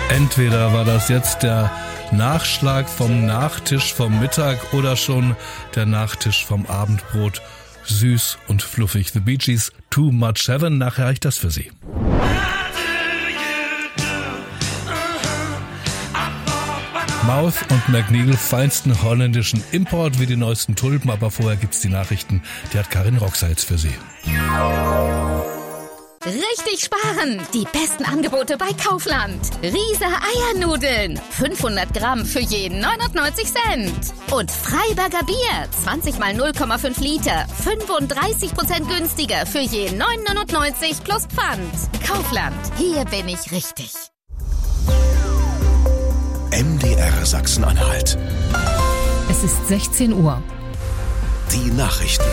Entweder war das jetzt der Nachschlag vom Nachtisch vom Mittag oder schon der Nachtisch vom Abendbrot. Süß und fluffig. The Bee Gees, Too Much Heaven. Nachher reicht das für Sie. Mouth und McNeil, feinsten holländischen Import wie die neuesten Tulpen. Aber vorher gibt's die Nachrichten. Die hat Karin Roxer jetzt für Sie. Richtig sparen! Die besten Angebote bei Kaufland. Riese Eiernudeln. 500 Gramm für jeden 99 Cent. Und Freiberger Bier. 20 mal 0,5 Liter. 35% günstiger für jeden 9,99 plus Pfand. Kaufland. Hier bin ich richtig. MDR Sachsen-Anhalt. Es ist 16 Uhr. Die Nachrichten.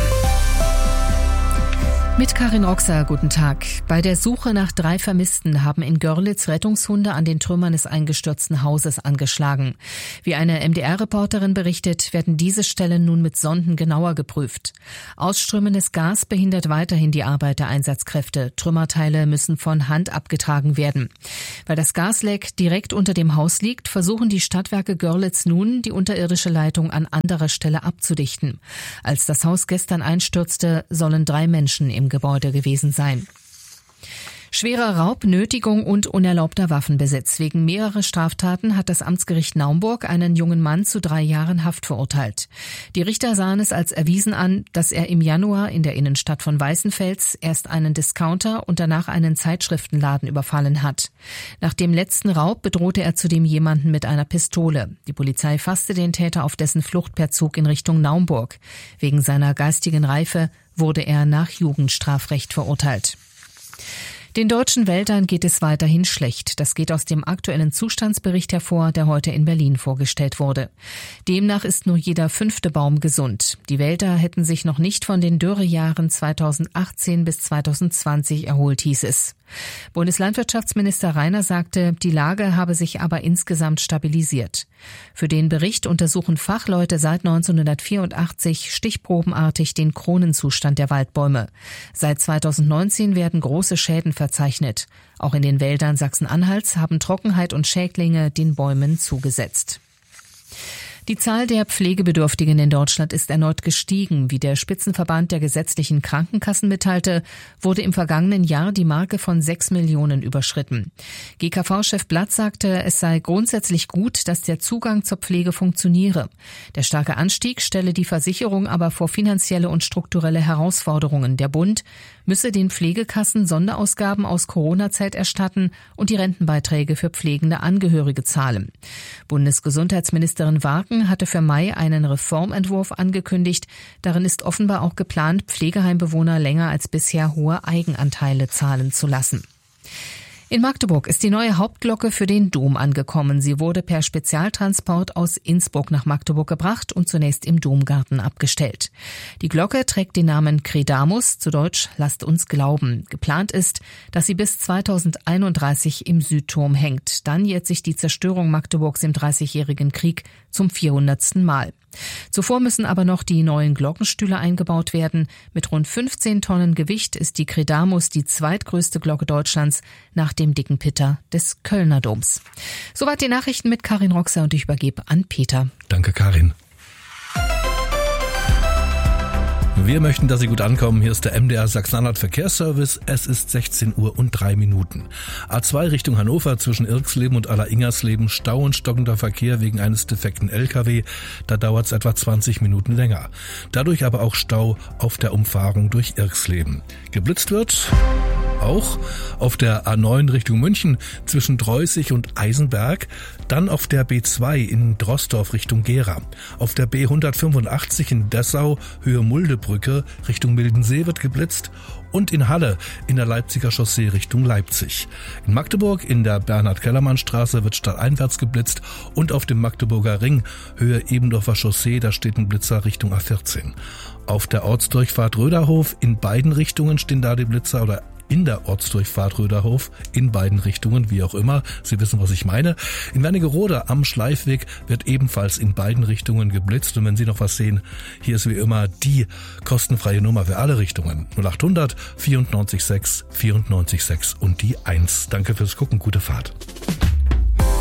Mit Karin Roxer, guten Tag. Bei der Suche nach 3 Vermissten haben in Görlitz Rettungshunde an den Trümmern des eingestürzten Hauses angeschlagen. Wie eine MDR-Reporterin berichtet, werden diese Stellen nun mit Sonden genauer geprüft. Ausströmendes Gas behindert weiterhin die Arbeit der Einsatzkräfte. Trümmerteile müssen von Hand abgetragen werden. Weil das Gasleck direkt unter dem Haus liegt, versuchen die Stadtwerke Görlitz nun, die unterirdische Leitung an anderer Stelle abzudichten. Als das Haus gestern einstürzte, sollen 3 Menschen im Gebäude gewesen sein. Schwerer Raub, Nötigung und unerlaubter Waffenbesitz. Wegen mehrerer Straftaten hat das Amtsgericht Naumburg einen jungen Mann zu 3 Jahren Haft verurteilt. Die Richter sahen es als erwiesen an, dass er im Januar in der Innenstadt von Weißenfels erst einen Discounter und danach einen Zeitschriftenladen überfallen hat. Nach dem letzten Raub bedrohte er zudem jemanden mit einer Pistole. Die Polizei fasste den Täter auf dessen Flucht per Zug in Richtung Naumburg. Wegen seiner geistigen Reife wurde er nach Jugendstrafrecht verurteilt. Den deutschen Wäldern geht es weiterhin schlecht. Das geht aus dem aktuellen Zustandsbericht hervor, der heute in Berlin vorgestellt wurde. Demnach ist nur jeder 5. Baum gesund. Die Wälder hätten sich noch nicht von den Dürrejahren 2018 bis 2020 erholt, hieß es. Bundeslandwirtschaftsminister Reiner sagte, die Lage habe sich aber insgesamt stabilisiert. Für den Bericht untersuchen Fachleute seit 1984 stichprobenartig den Kronenzustand der Waldbäume. Seit 2019 werden große Schäden verzeichnet. Auch in den Wäldern Sachsen-Anhalts haben Trockenheit und Schädlinge den Bäumen zugesetzt. Die Zahl der Pflegebedürftigen in Deutschland ist erneut gestiegen. Wie der Spitzenverband der gesetzlichen Krankenkassen mitteilte, wurde im vergangenen Jahr die Marke von 6 Millionen überschritten. GKV-Chef Blatt sagte, es sei grundsätzlich gut, dass der Zugang zur Pflege funktioniere. Der starke Anstieg stelle die Versicherung aber vor finanzielle und strukturelle Herausforderungen. Der Bund müsse den Pflegekassen Sonderausgaben aus Corona-Zeit erstatten und die Rentenbeiträge für pflegende Angehörige zahlen. Bundesgesundheitsministerin Warken hatte für Mai einen Reformentwurf angekündigt. Darin ist offenbar auch geplant, Pflegeheimbewohner länger als bisher hohe Eigenanteile zahlen zu lassen. In Magdeburg ist die neue Hauptglocke für den Dom angekommen. Sie wurde per Spezialtransport aus Innsbruck nach Magdeburg gebracht und zunächst im Domgarten abgestellt. Die Glocke trägt den Namen Credamus, zu Deutsch Lasst uns glauben. Geplant ist, dass sie bis 2031 im Südturm hängt. Dann jährt sich die Zerstörung Magdeburgs im Dreißigjährigen Krieg zum 400. Mal. Zuvor müssen aber noch die neuen Glockenstühle eingebaut werden. Mit rund 15 Tonnen Gewicht ist die Credamus die zweitgrößte Glocke Deutschlands nach dem dicken Pitter des Kölner Doms. Soweit die Nachrichten mit Karin Roxer und ich übergebe an Peter. Danke, Karin. Wir möchten, dass Sie gut ankommen. Hier ist der MDR Sachsen-Anhalt Verkehrsservice. Es ist 16 Uhr und 3 Minuten. A2 Richtung Hannover zwischen Irxleben und Aller-Ingersleben Stau und stockender Verkehr wegen eines defekten LKW. Da dauert es etwa 20 Minuten länger. Dadurch aber auch Stau auf der Umfahrung durch Irxleben. Geblitzt wird auch auf der A9 Richtung München zwischen Dreußig und Eisenberg, dann auf der B2 in Drosdorf Richtung Gera, auf der B185 in Dessau Höhe Muldebrücke Richtung Mildensee wird geblitzt und in Halle in der Leipziger Chaussee Richtung Leipzig. In Magdeburg in der Bernhard-Kellermann-Straße wird stadteinwärts geblitzt und auf dem Magdeburger Ring Höhe Ebendorfer Chaussee, da steht ein Blitzer Richtung A14. Auf der Ortsdurchfahrt Röderhof in beiden Richtungen stehen da die Blitzer oder in der Ortsdurchfahrt Röderhof, in beiden Richtungen, wie auch immer. Sie wissen, was ich meine. In Wernigerode am Schleifweg wird ebenfalls in beiden Richtungen geblitzt. Und wenn Sie noch was sehen, hier ist wie immer die kostenfreie Nummer für alle Richtungen. 0800 94 6 94 6 und die 1. Danke fürs Gucken, gute Fahrt.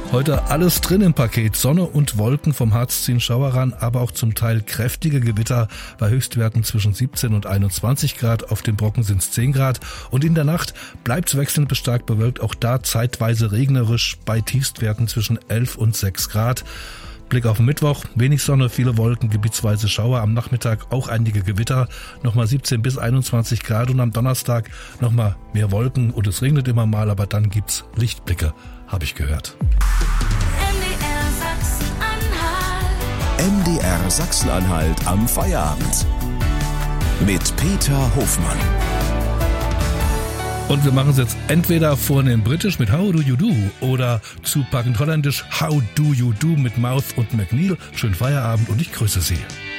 Heute alles drin im Paket. Sonne und Wolken, vom Harz ziehen Schauer ran, aber auch zum Teil kräftige Gewitter bei Höchstwerten zwischen 17 und 21 Grad. Auf den Brocken sind es 10 Grad. Und in der Nacht bleibt es wechselnd bis stark bewölkt. Auch da zeitweise regnerisch bei Tiefstwerten zwischen 11 und 6 Grad. Blick auf den Mittwoch, wenig Sonne, viele Wolken, gebietsweise Schauer, am Nachmittag auch einige Gewitter, nochmal 17 bis 21 Grad und am Donnerstag nochmal mehr Wolken und es regnet immer mal, aber dann gibt's Lichtblicke, habe ich gehört. MDR Sachsen-Anhalt am Feierabend mit Peter Hofmann. Und wir machen es jetzt entweder vornehm britisch mit How do you do oder zupackend holländisch How do you do mit Mouth und McNeil. Schönen Feierabend und ich grüße Sie.